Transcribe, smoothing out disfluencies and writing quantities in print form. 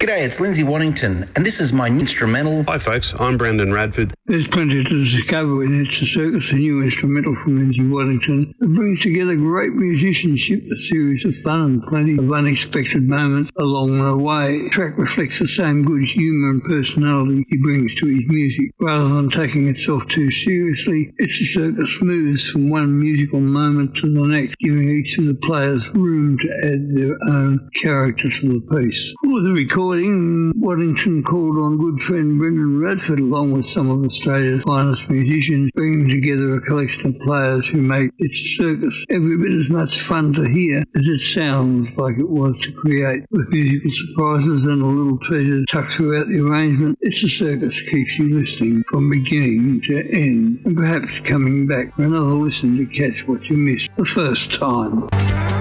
G'day, it's Lindsay Waddington, and this is my new instrumental. Hi folks, I'm Brandon Radford. There's plenty to discover in It's a Circus, a new instrumental from Lindsay Waddington. It brings together great musicianship, a series of fun and plenty of unexpected moments along the way. The track reflects the same good humour and personality he brings to his music. Rather than taking itself too seriously, It's a Circus moves from one musical moment to the next, giving each of the players room to add their own character to the piece. For the recording, Waddington called on good friend Brendan Radford along with some of Australia's finest musicians, bringing together a collection of players who make It's a Circus every bit as much fun to hear as it sounds like it was to create, with musical surprises and a little treasure tucked throughout the arrangement. It's a Circus keeps you listening from beginning to end, and perhaps coming back for another listen to catch what you missed the first time.